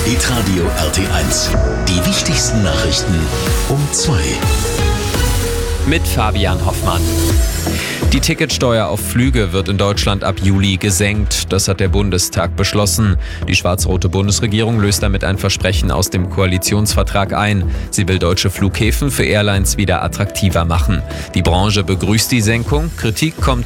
Hitradio RT1. Die wichtigsten Nachrichten um 2. Mit Fabian Hoffmann. Die Ticketsteuer auf Flüge wird in Deutschland ab Juli gesenkt. Das hat der Bundestag beschlossen. Die schwarz-rote Bundesregierung löst damit ein Versprechen aus dem Koalitionsvertrag ein. Sie will deutsche Flughäfen für Airlines wieder attraktiver machen. Die Branche begrüßt die Senkung. Kritik kommt